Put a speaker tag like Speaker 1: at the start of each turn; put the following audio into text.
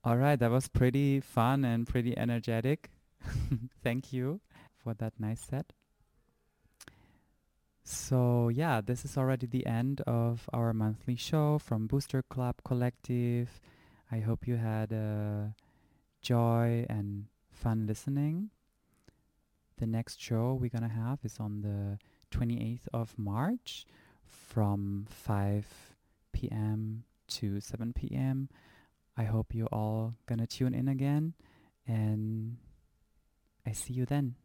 Speaker 1: All right, that was pretty fun and pretty energetic. Thank you for that nice set. So, yeah, this is already the end of our monthly show from Booster Club Collective. I hope you had joy and fun listening. The next show we're gonna have is on the 28th of March from 5 p.m. to 7 p.m. I hope you all gonna tune in again, and I see you then.